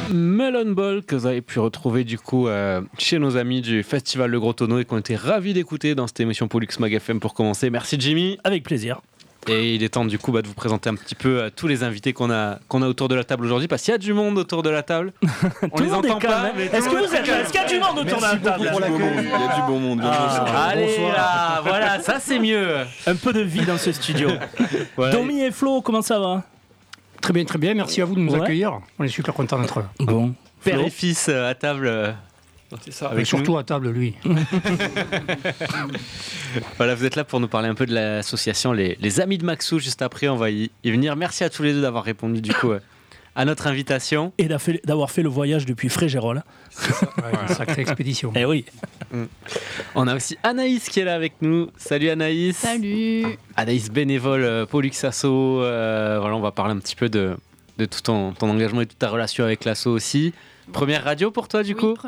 Melon Ball que vous avez pu retrouver du coup chez nos amis du Festival Le Gros Tonneau et qu'on était ravis d'écouter dans cette émission Pollux Mag FM pour commencer. Merci Jimmy. Avec plaisir. Et il est temps du coup de vous présenter un petit peu tous les invités qu'on a autour de la table aujourd'hui parce qu'il y a du monde autour de la table. On les entend pas. Est-ce qu'il y a du monde autour de la table? Il y a du bon monde. Allez là, voilà, ça c'est mieux. Un peu de vie dans ce studio. Voilà. Domi et Flo, comment ça va? Très bien, merci à vous de nous accueillir. On est super contents d'être là. Bon. Père et fils à table. C'est ça. Avec surtout à table, lui. Voilà, vous êtes là pour nous parler un peu de l'association Les Amis de Maxou. Juste après, on va y venir. Merci à tous les deux d'avoir répondu du coup à notre invitation. Et d'avoir fait le voyage depuis Frégérolles. Une sacrée expédition. Eh oui. On a aussi Anaïs qui est là avec nous. Salut Anaïs. Salut. Anaïs bénévole Pollux Asso. Voilà, on va parler un petit peu de tout ton engagement et toute ta relation avec l'asso aussi. Première radio pour toi du coup?